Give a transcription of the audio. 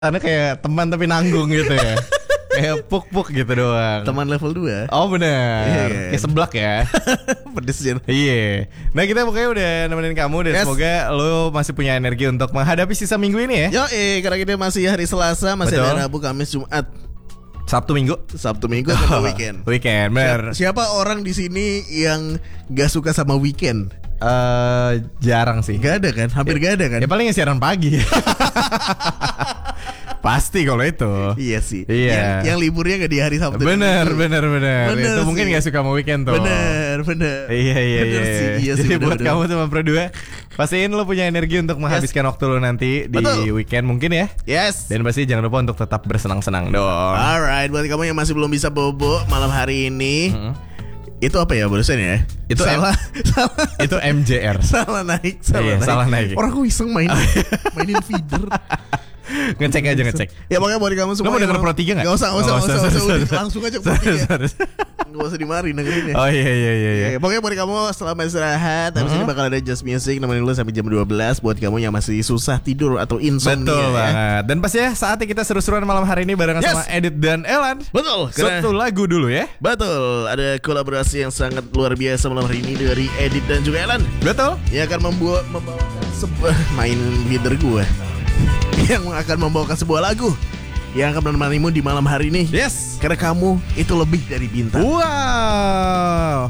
Karena kayak teman tapi nanggung gitu ya. Kayak puk-puk gitu doang. Teman level 2. Oh benar. Iya. Kayak seblak ya. Pedes ya. Iya. Nah kita pokoknya udah nemenin kamu dan Yes. semoga lo masih punya energi untuk menghadapi sisa minggu ini ya. Karena kita masih hari Selasa, masih Betul. ada Rabu, Kamis, Jumat, Sabtu Minggu. Sabtu, Minggu, atau weekend. Weekend, bener. Siapa orang di sini yang gak suka sama weekend? Jarang sih. Gak ada kan? Hampir gak ada kan? Ya paling siaran pagi. Pasti kalau itu. Iya sih. Iya. Yang liburnya gak di hari Sabtu. Bener. Bener Itu mungkin sih. gak suka sama weekend tuh. Bener. Iya. Bener sih, iya sih, Jadi buat bener. kamu teman Pro 2, pastiin lo punya energi untuk menghabiskan waktu lo nanti di Betul. weekend mungkin ya. Yes. Dan pasti jangan lupa untuk tetap bersenang-senang dong. Alright, buat kamu yang masih belum bisa bobo malam hari ini, itu apa ya barusan ya? Itu salah. Itu MJR. Salah naik. Iya, salah naik. Orang aku iseng mainin feeder. Ngecek aja ngecek. Ya pokoknya buat kamu semua. Lo mau denger Pro 3 nggak? Gak usah. Oh, Udah, langsung aja Pro 3. Gak usah dimari dengerin ya. Oh iya. Pokoknya buat kamu selamat istirahat. Habis ini bakal ada Just Music nemenin lu sampai jam 12. Buat kamu yang masih susah tidur atau insomnia. Betul ya. banget. Dan pasti ya saatnya kita seru-seruan malam hari ini barengan Yes. sama Edit dan Elan. Betul. Satu lagu dulu ya. Betul. Ada kolaborasi yang sangat luar biasa malam hari ini dari Edit dan juga Elan. Betul. Yang akan membawakan sebuah main feeder gue yang akan membawakan sebuah lagu yang akan menemanimu di malam hari ini. Yes. Karena kamu itu lebih dari bintang. Wow.